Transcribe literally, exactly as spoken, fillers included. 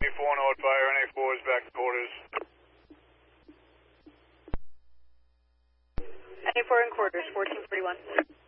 four North Fire, N A four is back to quarters. N A four in quarters, fourteen forty-one.